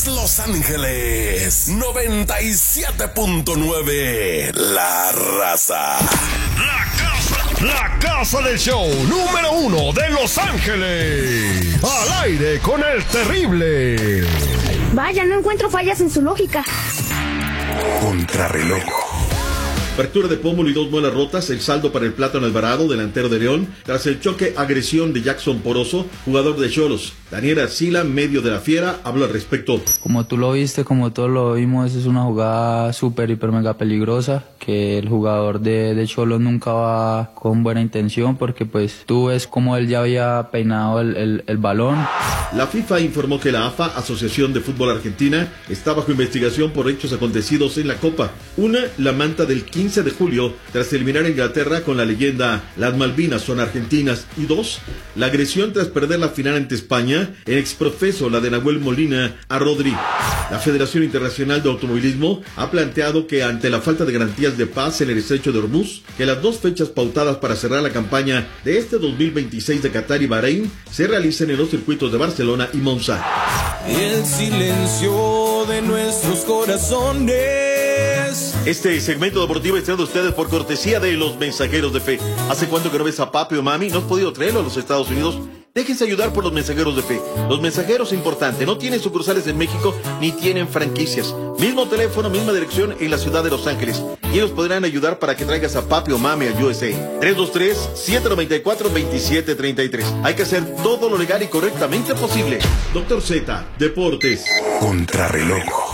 Los Ángeles 97.9. La Raza. La casa del show número 1 de Los Ángeles. Al aire con el terrible. Vaya, no encuentro fallas en su lógica. Contrarreloj. Fractura de pómulo y 2 muelas rotas, el saldo para el Plátano Alvarado, delantero de León, tras el choque agresión de Jackson Poroso, jugador de Xolos. Daniel Arcila, medio de la Fiera, habló al respecto. Como tú lo viste, como todos lo vimos, es una jugada súper, hiper, mega peligrosa, que el jugador de Xolos nunca va con buena intención, porque pues tú ves como él ya había peinado el balón. La FIFA informó que la AFA, Asociación de Fútbol Argentina, está bajo investigación por hechos acontecidos en la Copa. Una, la manta del 15 de julio, tras eliminar a Inglaterra con la leyenda "Las Malvinas son argentinas", y 2, la agresión tras perder la final ante España, en exprofeso la de Nahuel Molina a Rodri. La Federación Internacional de Automovilismo ha planteado que ante la falta de garantías de paz en el estrecho de Hormuz, que las 2 fechas pautadas para cerrar la campaña de este 2026 de Qatar y Bahrein se realicen en los circuitos de Barcelona y Monza. El silencio de nuestros corazones. Este segmento deportivo es traído a ustedes por cortesía de los Mensajeros de Fe. ¿Hace cuánto que no ves a papi o mami? ¿No has podido traerlo a los Estados Unidos? Déjense ayudar por los Mensajeros de Fe. Los Mensajeros, importante, no tienen sucursales en México ni tienen franquicias. Mismo teléfono, misma dirección en la ciudad de Los Ángeles. Y ellos podrán ayudar para que traigas a papi o mami al USA. 323-794-2733. Hay que hacer todo lo legal y correctamente posible. Dr. Z, Deportes. Contrarreloj.